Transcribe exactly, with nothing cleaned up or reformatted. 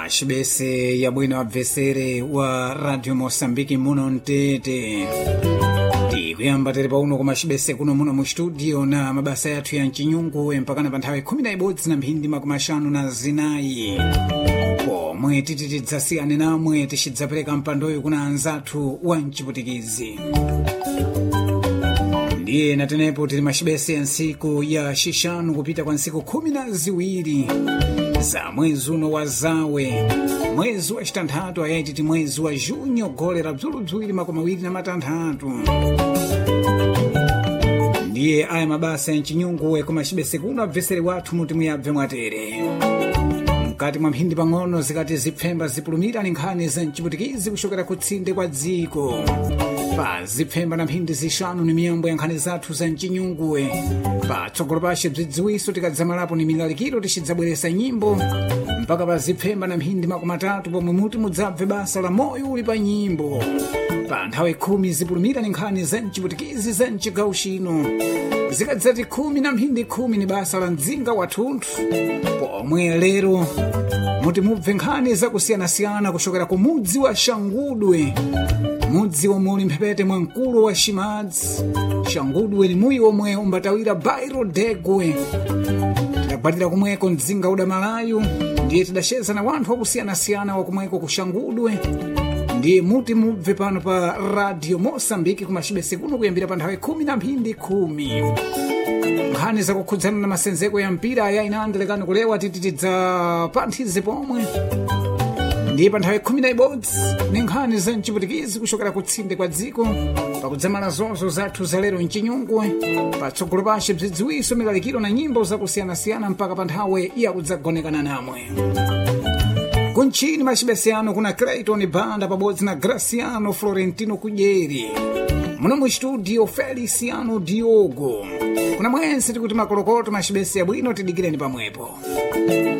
Mashibese ya bwino abvesere wa Radio Mosambiki muno ntete. Tikuyamba tere pauno kumashibese kuno muno mu studio na mabasa yathu ya mchinyungu empakana pa nthawi khumi na ibodzi na mphindi makumi ashanu na zinayi. Pomwe titidzasiyane namwe tichidzapereka mpandoyo kuna anzathu wa mchiputikizi. Ndiye natenepo tili mashibese ya nsiku ya shishanu kupita kwa nsiku kumi na ziwiri za mwezi uno wa zawe, mwezi wa chitanthatu ayayititi mwezi wa junyo golera bzulubzwiri makumi awiri na matanthatu. Ndiye aya mabasa ya mchinyungu kumashibese kuno abvesere wathu muti muyabve mwatere. Mkati mwa mphindi pang'ono zikati zipfemba zipulumira ni nkhani za mchiputikizi kuchokera kutsinde kwa dziko. Pa zipfemba na mphindi zishanu ni miyambo ya nkhani zathu za mchinyunguwe. Pa tsogolo pashe bzidziwiso tikadzamalapo ni milalikiro tichidzabweresa nyimbo. Mpaka pa zipfemba na mphindi makumi atatu pomwe muti mudzabve basa la moyo uli pa nyimbo. Pa nthawi khumi zipulumira ni nkhani za mchiputikizi za mchigawo chino. Zikadzati khumi na mphindi khumi ni basa la mdzinga wathunthu. Pomwe lero muti mubve nkhani zakusiyanasiyana kuchokera ku mudzi wa Shangudwe. Mudzi omwe uli mphepete mwa mkulo wa Shimadzi. Shangudwe ni muyi omwe umbatawira Bairo Degwe. Tidagwadira kumweko mdzinga udamalayu. Ndiye tidacheza na wanthu wakusiyanasiyana wakumweko ku Shangudwe. Ndiye muti mubve pano pa Radio Mosambiki kumashibese kuno kuyambira pa nthawi khumi na mphindi khumi. Nkhani zakukhudzana na masenzeko ya mpira aya inaandelekana kulewa tititidza panthize pomwe. Ndiye pa nthawi khumi na ibodzi ni nkhani za mchiputikizi kuchokera kutsinde kwa dziko. Pakudzamala zonzo zathu za lero mchinyungwe. Patsogolo pashe bzidziwiso milalikiro na nyimbo zakusiyanasiyana mpaka pa nthawi ya kudzagonekana namwe. Kunchini mashibese ano kuna Clayton Banda pabodzi na Graciano Florentino Kujeri. Muno mu studio Feliciano Diogo. Kuna mwense tikuti makolokoto mashibese ya bwino tidigireni pamwepo.